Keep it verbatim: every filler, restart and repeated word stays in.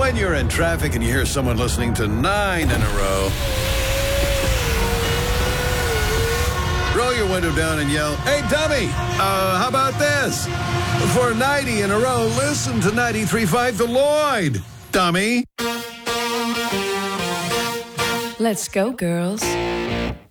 When you're in traffic and you hear someone listening to nine in a row, roll your window down and yell, "Hey, dummy, uh, how about this? For ninety in a row, listen to ninety-three point five The Lloyd, dummy." Let's go, girls.